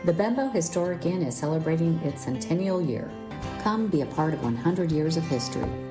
The Bembo Historic Inn is celebrating its centennial year. Come be a part of 100 years of history.